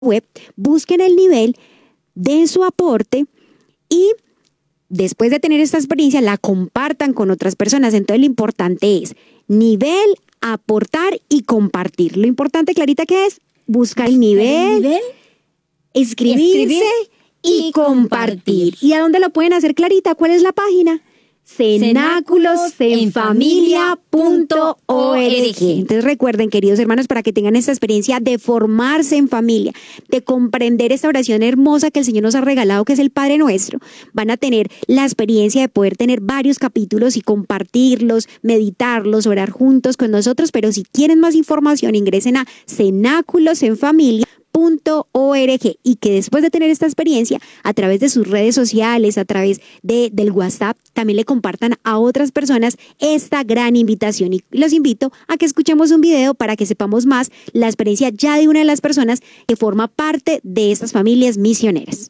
web, busquen el nivel, den su aporte y después de tener esta experiencia la compartan con otras personas. Entonces lo importante es nivel, aportar y compartir. Lo importante, Clarita, ¿qué es? Buscar el nivel, escribirse y compartir. ¿Y a dónde lo pueden hacer, Clarita? ¿Cuál es la página? cenaculosenfamilia.org. Entonces recuerden, queridos hermanos, para que tengan esta experiencia de formarse en familia, de comprender esta oración hermosa que el Señor nos ha regalado, que es el Padre Nuestro, van a tener la experiencia de poder tener varios capítulos y compartirlos, meditarlos, orar juntos con nosotros. Pero si quieren más información, ingresen a cenaculosenfamilia.org y que después de tener esta experiencia, a través de sus redes sociales, a través del WhatsApp, también le compartan a otras personas esta gran invitación. Y los invito a que escuchemos un video para que sepamos más la experiencia ya de una de las personas que forma parte de estas familias misioneras.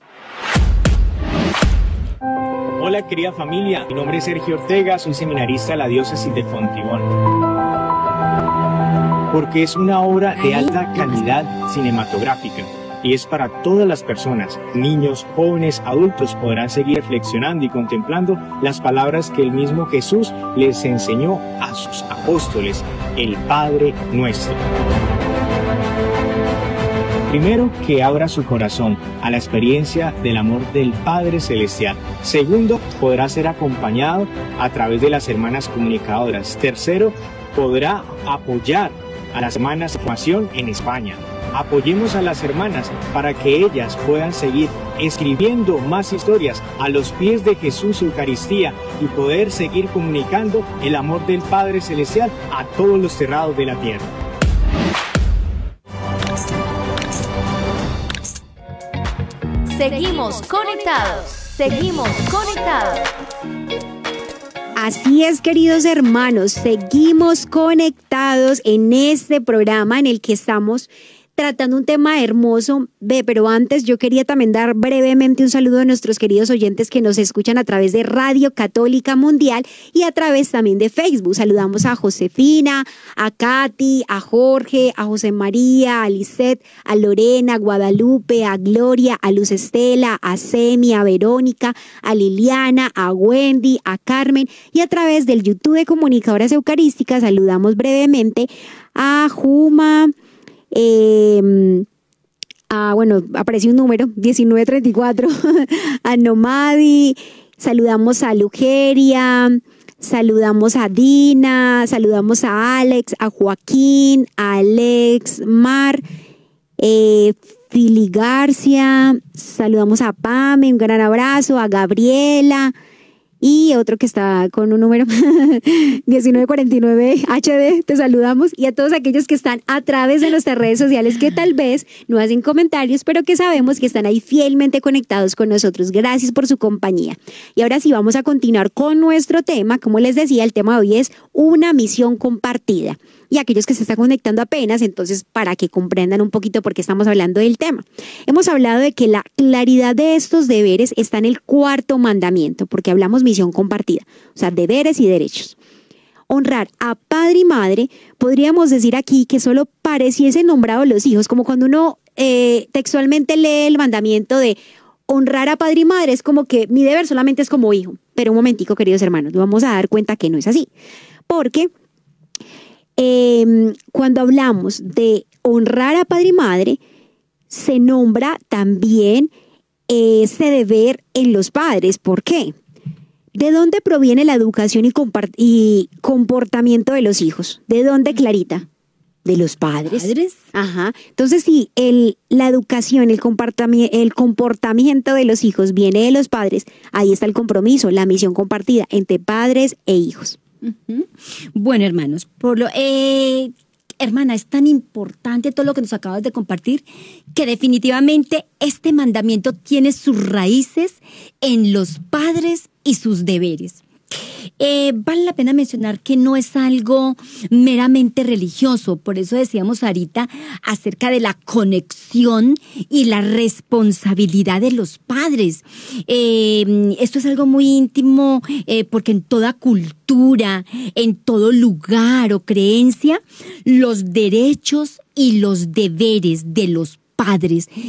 Hola, querida familia, mi nombre es Sergio Ortega, soy seminarista de la diócesis de Fontibón. Porque es una obra de alta calidad cinematográfica y es para todas las personas, niños, jóvenes, adultos podrán seguir reflexionando y contemplando las palabras que el mismo Jesús les enseñó a sus apóstoles, el Padre Nuestro. Primero, que abra su corazón a la experiencia del amor del Padre Celestial. Segundo, podrá ser acompañado a través de las hermanas comunicadoras. Tercero, podrá apoyar a las hermanas de formación en España. Apoyemos a las hermanas para que ellas puedan seguir escribiendo más historias a los pies de Jesús Eucaristía y poder seguir comunicando el amor del Padre Celestial a todos los terrados de la tierra. Seguimos conectados, seguimos conectados. Así es, queridos hermanos, seguimos conectados en este programa en el que estamos tratando un tema hermoso. Pero antes yo quería también dar brevemente un saludo a nuestros queridos oyentes que nos escuchan a través de Radio Católica Mundial y a través también de Facebook. Saludamos a Josefina, a Katy, a Jorge, a José María, a Lisette, a Lorena, a Guadalupe, a Gloria, a Luz Estela, a Semi, a Verónica, a Liliana, a Wendy, a Carmen, y a través del YouTube de Comunicadoras Eucarísticas saludamos brevemente a Juma. Apareció un número 1934, a Nomadi, saludamos a Lugeria, saludamos a Dina, saludamos a Alex, a Joaquín, a Alex Mar, Fili Garcia, saludamos a Pame, un gran abrazo, a Gabriela. Y otro que está con un número 1949 HD, te saludamos. Y a todos aquellos que están a través de nuestras redes sociales, que tal vez no hacen comentarios, pero que sabemos que están ahí fielmente conectados con nosotros. Gracias por su compañía. Y ahora sí, vamos a continuar con nuestro tema. Como les decía, el tema de hoy es una misión compartida. Y aquellos que se están conectando apenas, entonces, para que comprendan un poquito por qué estamos hablando del tema. Hemos hablado de que la claridad de estos deberes está en el cuarto mandamiento, porque hablamos misión compartida, o sea, deberes y derechos. Honrar a padre y madre, podríamos decir aquí que solo pareciesen nombrados los hijos, como cuando uno textualmente lee el mandamiento de honrar a padre y madre, es como que mi deber solamente es como hijo. Pero un momentico, queridos hermanos, nos vamos a dar cuenta que no es así, porque cuando hablamos de honrar a padre y madre, se nombra también ese deber en los padres. ¿Por qué? ¿De dónde proviene la educación y comportamiento de los hijos? ¿De dónde, Clarita? De los padres. ¿Padres? Ajá. Entonces, si la educación, el comportamiento de los hijos viene de los padres, ahí está el compromiso, la misión compartida entre padres e hijos. Uh-huh. Bueno, hermanos, hermana, es tan importante todo lo que nos acabas de compartir que definitivamente este mandamiento tiene sus raíces en los padres y sus deberes. Vale la pena mencionar que no es algo meramente religioso, por eso decíamos ahorita acerca de la conexión y la responsabilidad de los padres. Esto es algo muy íntimo porque en toda cultura, en todo lugar o creencia, los derechos y los deberes de los padres.